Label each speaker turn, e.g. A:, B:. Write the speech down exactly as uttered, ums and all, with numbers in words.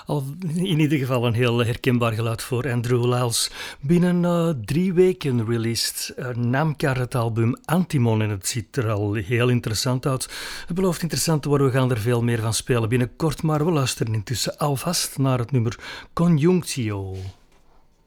A: Al in ieder geval een heel herkenbaar geluid voor Andrew Lyles. Binnen uh, drie weken released uh, Namkar het album Antimon en het ziet er al heel interessant uit. Het belooft interessant te worden, we gaan er veel meer van spelen binnenkort, maar we luisteren intussen alvast naar het nummer Conjunctio.